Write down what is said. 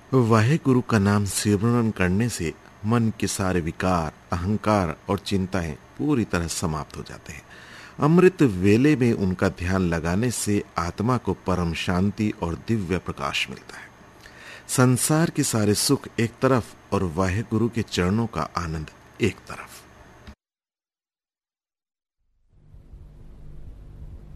वाहेगुरु का नाम सिमरन करने से मन के सारे विकार, अहंकार और चिंताएं पूरी तरह समाप्त हो जाते हैं। अमृत वेले में उनका ध्यान लगाने से आत्मा को परम शांति और दिव्य प्रकाश मिलता है। संसार के सारे सुख एक तरफ और वाहेगुरु के चरणों का आनंद एक तरफ।